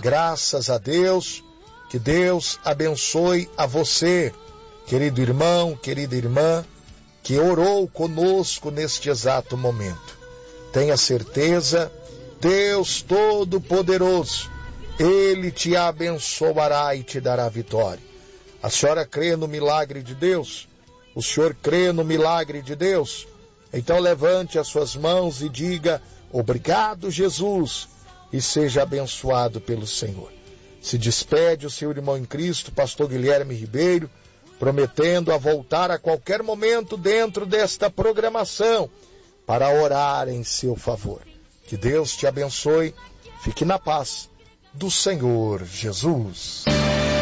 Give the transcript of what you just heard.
Graças a Deus, que Deus abençoe a você, querido irmão, querida irmã, que orou conosco neste exato momento. Tenha certeza, Deus Todo-Poderoso, Ele te abençoará e te dará vitória. A senhora crê no milagre de Deus? O senhor crê no milagre de Deus? Então levante as suas mãos e diga: obrigado, Jesus, e seja abençoado pelo Senhor. Se despede o seu irmão em Cristo, pastor Guilherme Ribeiro, prometendo a voltar a qualquer momento dentro desta programação para orar em seu favor. Que Deus te abençoe. Fique na paz do Senhor Jesus.